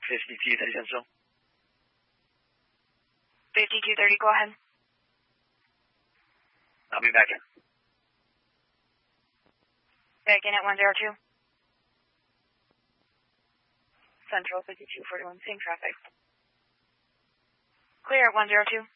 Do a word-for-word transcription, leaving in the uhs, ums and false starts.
fifty-two thirty Central. fifty-two thirty, go ahead. I'll be back in. Back in at one zero two. Central fifty-two forty-one, same traffic. Clear at one zero two.